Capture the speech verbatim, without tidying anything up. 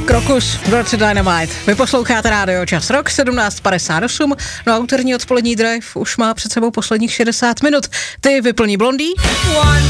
Krokus, Roger Dynamite. Vy posloucháte rádio Čas Rock, sedmnáct padesát osm, no a úterní odpolední drive už má před sebou posledních šedesát minut. Ty vyplní blondý.